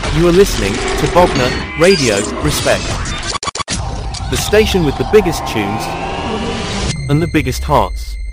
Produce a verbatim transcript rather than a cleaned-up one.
You are listening to Bogner Radio, Respect. The station with the biggest tunes and the biggest hearts.